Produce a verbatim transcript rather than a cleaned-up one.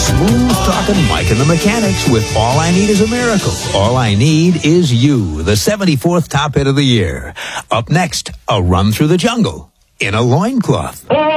Smooth talking Mike and the Mechanics with All I Need Is a Miracle. All I Need Is You, the seventy-fourth top hit of the year. Up next, a run through the jungle in a loincloth.